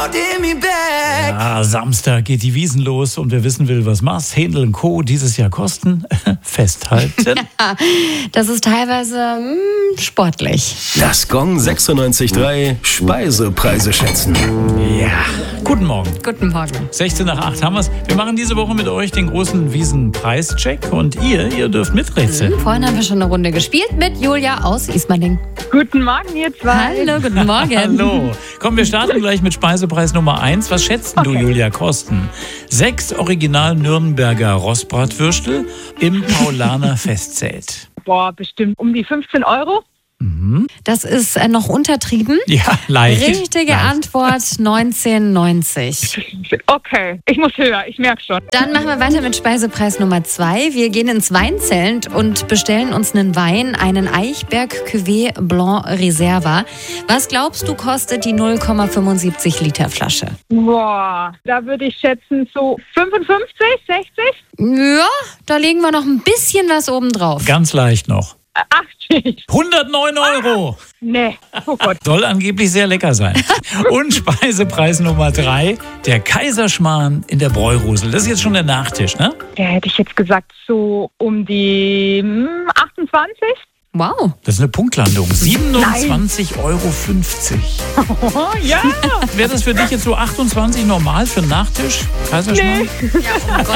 Ja, Samstag geht die Wiesn los und wer wissen will, was Mars, Händel & Co. dieses Jahr kosten, festhalten. Das ist teilweise sportlich. Das Gong 96.3 Speisepreise schätzen. Ja, guten Morgen. Guten Morgen. 16 nach 8 haben wir's. Wir machen diese Woche mit euch den großen Wiesn-Preischeck und ihr dürft miträtseln. Vorhin haben wir schon eine Runde gespielt mit Julia aus Ismaning. Guten Morgen, ihr zwei. Hallo, guten Morgen. Hallo. Komm, wir starten gleich mit Speisepreis Nummer 1. Was schätzt du, Julia, kosten? 6 Original Nürnberger Rostbratwürstel im Paulaner Festzelt. Boah, bestimmt um die 15 Euro. Das ist noch untertrieben. Ja, leicht. Richtige leicht. Antwort 19,90. Okay, ich muss höher, ich merke schon. Dann machen wir weiter mit Speisepreis Nummer 2. Wir gehen ins Weinzelt und bestellen uns einen Wein, einen Eichberg Cuvée Blanc Reserva. Was glaubst du, kostet die 0,75 Liter Flasche? Boah, da würde ich schätzen so 55, 60, Ja, da legen wir noch ein bisschen was oben drauf. Ganz leicht noch. 80. 109 Euro. Nee, oh Gott. Soll angeblich sehr lecker sein. Und Speisepreis Nummer 3, der Kaiserschmarrn in der Bräurosel. Das ist jetzt schon der Nachtisch, ne? Da hätte ich jetzt gesagt so um die 28. Wow. Das ist eine Punktlandung. 27,50 Euro. Oh, ja. Wäre das für dich jetzt so 28 normal für einen Nachtisch? Kaiserschmarrn? Nee. Ja, um